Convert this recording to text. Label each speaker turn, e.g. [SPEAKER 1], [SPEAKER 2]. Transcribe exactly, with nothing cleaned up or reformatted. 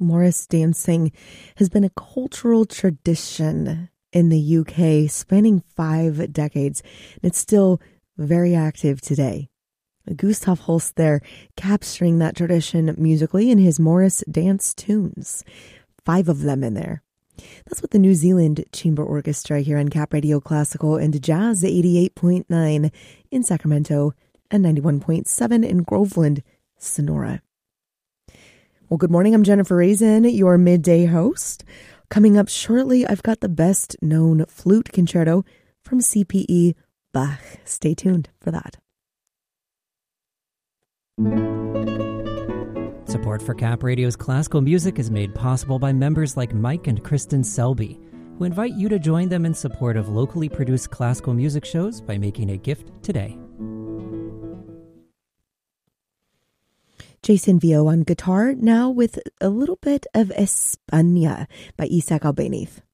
[SPEAKER 1] Morris dancing has been a cultural tradition in the U K spanning five decades, and it's still very active today. Gustav Holst there capturing that tradition musically in his Morris dance tunes. Five of them in there. That's what the New Zealand Chamber Orchestra here on Cap Radio Classical and Jazz eighty-eight point nine in Sacramento and ninety-one point seven in Groveland, Sonora. Well, good morning. I'm Jennifer Raisin, your midday host. Coming up shortly, I've got the best known flute concerto from C P E Bach. Stay tuned for that.
[SPEAKER 2] Support for Cap Radio's classical music is made possible by members like Mike and Kristen Selby, who invite you to join them in support of locally produced classical music shows by making a gift today.
[SPEAKER 1] Jason Vio on guitar, now with a little bit of España by Isaac Albéniz.